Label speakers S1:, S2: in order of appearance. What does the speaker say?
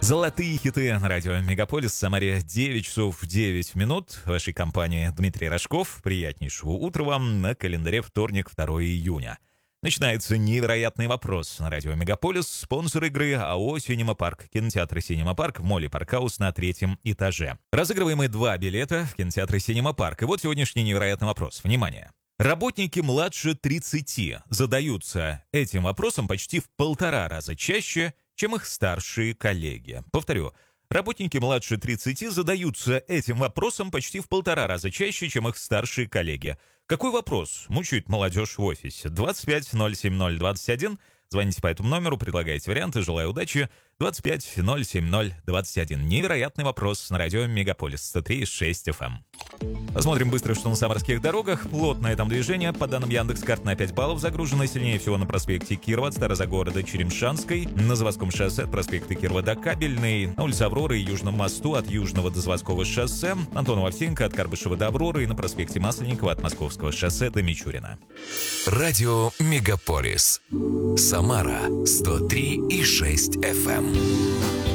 S1: Золотые хиты на радио Мегаполис. В Самаре 9 часов 9 минут. В вашей компании Дмитрий Рожков. Приятнейшего утра вам. На календаре вторник, 2 июня. Начинается невероятный вопрос на радио Мегаполис. Спонсор игры АО «Синема Парк». Кинотеатр «Синема Парк» в молле «Паркхаус» на 3-м этаже. Разыгрываем мы 2 билета в кинотеатре «Синема Парк». И вот сегодняшний невероятный вопрос. Внимание! Работники младше 30 задаются этим вопросом почти в 1,5 раза чаще, чем их старшие коллеги. Повторю, работники младше 30 задаются этим вопросом почти в 1,5 раза чаще, чем их старшие коллеги. Какой вопрос мучает молодежь в офисе? 25-070-21. Звоните по этому номеру, предлагайте варианты, желаю удачи. 25-070-21. Невероятный вопрос на радио Мегаполис 103,6 FM. Посмотрим быстро, что на самарских дорогах. Плотное там движение. По данным Яндекс.Карт, на 5 баллов загружено. Сильнее всего на проспекте Кирова от Старозагорода Черемшанской. На Заводском шоссе от проспекта Кирова до Кабельной. На улице Авроры и Южном мосту от Южного до Заводского шоссе. Антонова Овсенко от Карбышева до Авроры. И на проспекте Масленникова от Московского шоссе до Мичурина.
S2: Радио Мегаполис. Самара 103,6 FM.